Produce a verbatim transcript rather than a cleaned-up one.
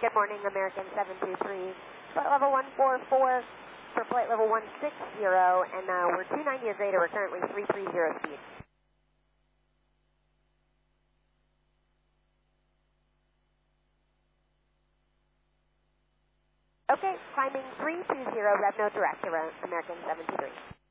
Good morning, American seven two three. Flight level one four four for flight level one six zero, and uh, we're two ninety or greater. We're currently three three zero speed. Okay, climbing three two zero, rev no direct, American seven two three.